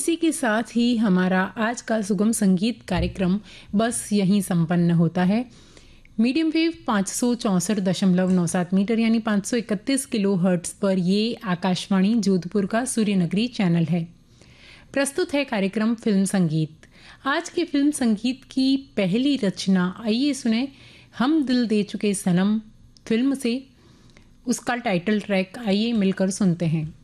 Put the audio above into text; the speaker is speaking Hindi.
इसी के साथ ही हमारा आज का सुगम संगीत कार्यक्रम बस यहीं संपन्न होता है। मीडियम वेव 564.97 मीटर यानी 531 किलो हर्ट्ज पर ये आकाशवाणी जोधपुर का सूर्यनगरी चैनल है। प्रस्तुत है कार्यक्रम फिल्म संगीत। आज के फिल्म संगीत की पहली रचना आइए सुने, हम दिल दे चुके सनम फिल्म से। उसका टाइटल ट्रैक आइए मिलकर सुनते हैं।